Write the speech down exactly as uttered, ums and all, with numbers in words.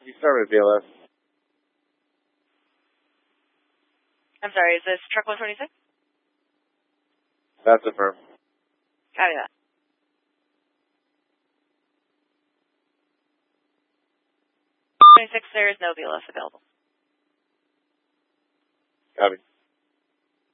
You start with B L S. I'm sorry, is this truck one twenty-six? That's affirmed. Copy that. twenty-six, there is no B L S available. Copy.